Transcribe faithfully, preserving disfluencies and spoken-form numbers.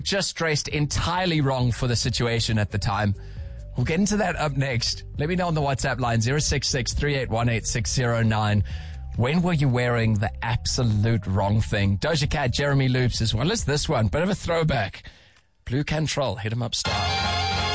just dressed entirely wrong for the situation at the time. We'll get into that up next. Let me know on the WhatsApp line, zero six six, three eight one, eight six zero nine. When were you wearing the absolute wrong thing? Doja Cat, Jeremy Loops, as well as this one. Bit of a throwback. Blue Control, hit him up, star.